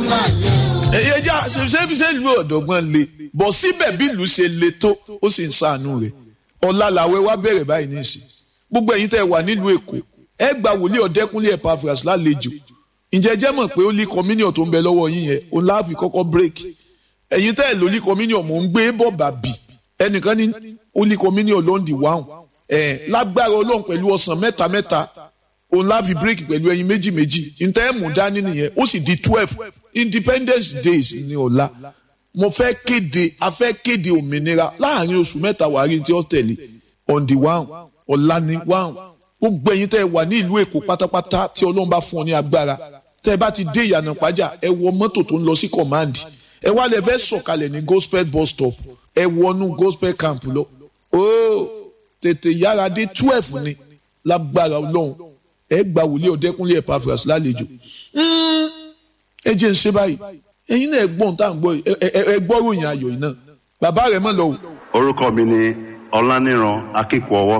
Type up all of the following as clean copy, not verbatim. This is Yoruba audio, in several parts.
ẹ̀yẹ́jà ṣe ìlú ọ̀dọ́gbọ́n le bọ̀ síbẹ̀ bí ìlú ṣe le tó ó sì ń ṣàánú rẹ̀ ọ̀la làwẹ̀ wá bẹ̀rẹ̀ báyìí ní ìsìn gbogbo ẹ̀yin tẹ́ wà nílùú Èkó ẹ gba wòlíì Ọ̀dẹ́kúnlé Epaphras lálejò ǹjẹ́ jẹ́ mọ̀ pé Holy Communion tó ń bẹ lọ́wọ́ yín yẹn òun láàfi kọ́kọ́ break ẹ̀yin tẹ́ ẹ̀ Holy Communion mò ń gbé bọ̀ bàbí ẹnìkan ní Holy Communion ló ń di wáhùn lágbára Ọlọ́run pẹ̀lú ọ̀sán mẹ́ta òun láàfi break pẹ̀lú ẹyin méjì ǹtẹ́ ẹ̀ mú dání nìyẹn ó sì di 12 Independence Days ní ọ̀la mo fẹ́ kéde òmìnira láàrin oṣù mẹ́ta wàárí tí ó tẹ̀lé on the wáhùn ọ̀la ní wáhùn gbogbo ẹ̀yin tẹ́ ẹ wà ní ìlú Èkó pátápátá tí Ọlọ́run bá fún ọ ní agbára tẹ́ ẹ bá ti dé ìyànà pàjá ẹ wọ mọ́tò tó ń lọ sí command ẹ wá lẹ fẹ́ sọ̀kalẹ̀ ní gospel bus stop ẹ wọnú gospel camp lọ ooo tètè yára dé 12 ni lágbára Ọlọ́run ẹ gba wòlíì Ọ̀dẹ́kúnlé Epaphras lálejò ẹ jẹ́ ń ṣe báyìí ẹ̀yin náà ẹ gbọ́n tá à ń gbọ́ ẹ gbọ́ ròyìn ayọ̀ yìí náà bàbá rẹ̀ mọ̀ lọ́wọ́. orúkọ mi ni Ọláníran Akínkùọwọ́.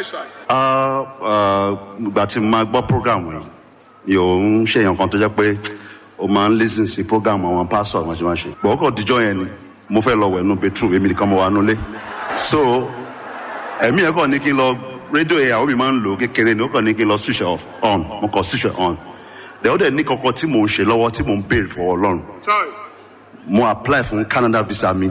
ìgbà tí mo máa gbọ́ program yìí yóò ń ṣèyàn kan tó jẹ́ pé o máa ń listen sí program àwọn pastor àwọn ṣe. bọ̀wọ́kọ̀ díjọ́ yẹn ni mo fẹ́ lọ wẹ̀ nù bedroom èmi nìkan mo wà nulẹ̀. so ẹ̀mí ẹ̀ kàn ní kí n lọ rédíò yẹn àwọn mi máa ń lò kékeré ni ó kàn ní kí n lọ switch on mo kàn switch on. dẹ̀ ní kankan tí mò ń ṣe lọ́wọ́ tí mò ń béèrè fún Ọlọ́run. mo apply fún Canada visa mi.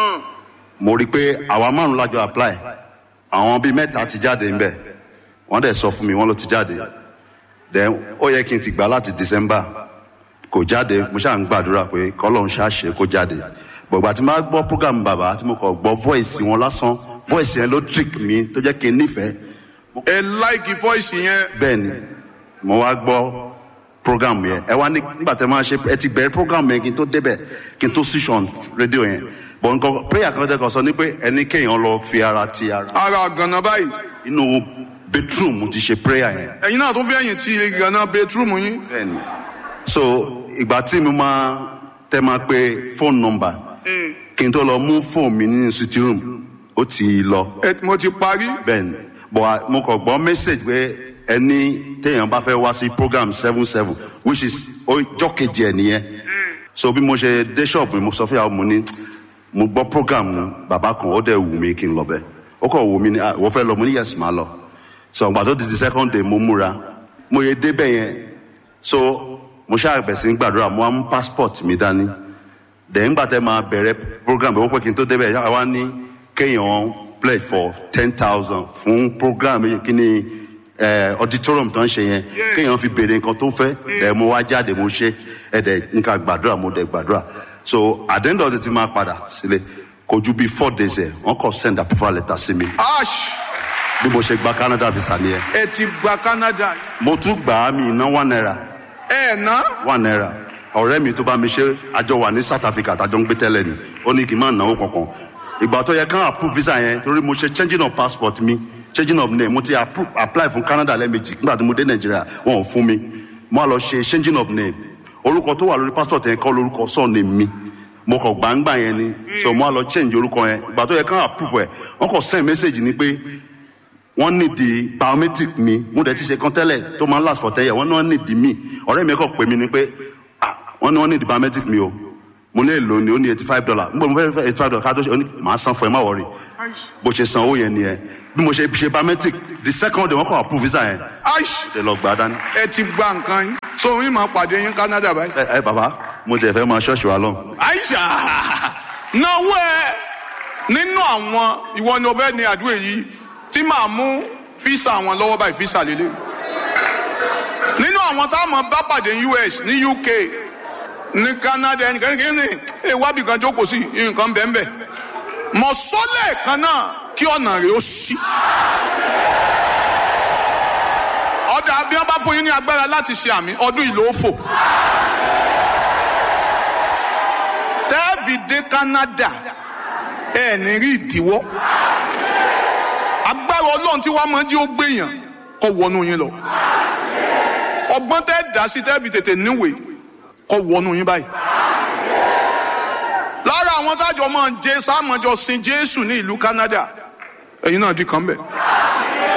mo rí i pé àwa márùn lájọ apply àwọn bíi mẹ́ta ti jáde ńbẹ̀ wọ́n dẹ̀ sọ fún mi wọ́n ló ti jáde then ó yẹ kí n ti gbà láti December kò jáde mo ṣáà ń gbàdúrà pé k'Ọlọ́run ṣáàṣe kó jáde gbọ̀gbà tí máa gbọ́ program bàbá tí mo kàn gbọ́ voice wọn lásán voice yẹn ló trick mi tó jẹ́ kí n nífẹ̀ẹ́. ẹ like voice yẹn. bẹ́ẹ̀ni mo wá gbọ́ program yẹn ẹ wá nígbà tẹ máa ṣe ẹ ti bẹ̀rẹ̀ program yẹn kí n tó débẹ̀ kí n tó switch on rédíò yẹn bọ̀ nǹkan prayer kan tẹ́kọ̀ sọ ni pé ẹni kéèyàn lọ fi ara ti ara. ara gànà báyìí. inú bedroom ti ṣe prayer yẹn. ẹ̀yin náà tó fi ẹ̀yìn ti gànà bedroom yín. bẹ́ẹ̀ni so ìgbà tí mo máa pe phone number kí n tó lọ mú phone mi nínú sitting room ó ti lọ. mo ti parí. bẹ́ẹ̀ni bọ̀ mo kàn gbọ́ message pé ẹni téèyàn bá fẹ́ wá sí program 77 which is ọjọ́ kejì ẹ̀ nìyẹn. so bí mo ṣe dé shop mo sọ fún yàrá mo ní mo gbọ́ program bàbá kan ó dẹ̀ wù mí kí n lọ bẹ́ẹ̀ ó kàn wù mí ní wọ́n fẹ́ lọ mo ní yes máa lọ so ìgbà tó di the second day mo múra mo yẹ débẹ̀ yẹn so mo ṣàbẹ̀ sí gbàdúrà mo wá mú passport mi dání then nígbà tẹ́ máa bẹ̀rẹ̀ program bẹ̀ wọ́n pẹ́ kí n tó débẹ̀ yàrá wa ní kéèyàn pledge for 10,000 fún program yìí kí ni auditorium tó ń ṣe yẹn kéèyàn fi béèrè nǹkan tó fẹ́ ẹ̀ mo wá jáde mo ṣe ẹ̀dẹ̀ nǹkan gbàdúrà mo dẹ̀ gbàdúrà so at the end of the day máa padà sílé kò ju bí 4 days ẹ̀ wọ́n kàn send approval letter sí mi. bí mo ṣe gba Canada visa ni ẹ. ẹ ti gba Canada. mo tún gbà á mi ná £1. ẹ ná. £1 ọ̀rẹ́ mi tó bá mi ṣe àjọ wà ní South Africa tàjọ ń gbé tẹ́lẹ̀ ni ó ní kí n má náwó kankan ìgbà tó yẹ kán approve visa yẹn torí mo ṣe changing of passport mi changing of name mo ti apply fún Canada lẹ́ẹ̀mejì nígbà tí mo dé Nàìjíríà wọn ò fún mi mo á lọ ṣe changing of name orúkọ tó wà lórí passport yẹn kọ́ lórúkọ sọ́ọ̀nì mi mo kàn gbàǹgbà yẹn ni so mo á lọ change orúkọ yẹn ìgbà tó yẹ kán approve ẹ̀ wọ́n kàn send message ni pé wọ́n need the biometric mi mo dẹ̀ ti ṣe kan tẹ́lẹ̀ tó máa ń last for 10 years wọ́n ní wọ́n need mi ọ̀rẹ́ mi kàn pè mí ni pé wọ́n ní wọ́n need the biometric mi o mo ní èlò ni ó ní $85 mo fẹ́ $85 ká tó ṣe màá san fún ẹ má wọrí bó ṣe san owó yẹn nìyẹn bí mo ṣe biometric the second day wọ́n kàn approve visa yẹn ṣe lọ gbà dání. ẹ ti gba nǹkan yín so yín máa pàdé yín Canada báyìí. ẹ bàbá mo tẹ̀ fẹ́ máa ṣọ́ọ̀ṣì wa lọ. Aisha náwó ẹ nínú àwọn ìwọ ni o fẹ́ ní àdúrà yìí tí màá mú físà àwọn lọ́wọ́ báyìí físà lélẹ̀ nínú àwọn táwọn bá pàdé US ní UK ní Canada ẹnìkan ní ewábì kan jókòó sí nǹkan bẹ́ẹ̀ mọ̀ sọ́lẹ̀ kan náà kí ọ̀nà rẹ̀ ó ṣí. ọ̀dà bí wọ́n bá fún yín ní agbára láti ṣe àmì ọdún ìlú òfò. tẹ́ẹ̀fì dé Canada ẹ̀ ní rí ìdíwọ́. agbára Ọlọ́run tí wàá máa jí ó gbèyàn kọ́ wọnú yín lọ. ọgbọ́n tẹ́ẹ̀ dá sí tẹ́ẹ̀fì tètè níwèé kọ́ wọnú yín báyìí. lára àwọn tájọ máa ń jẹ sáàmọ́jọ sin Jésù ní ìlú Canada ẹ̀yin náà di kan bẹ̀.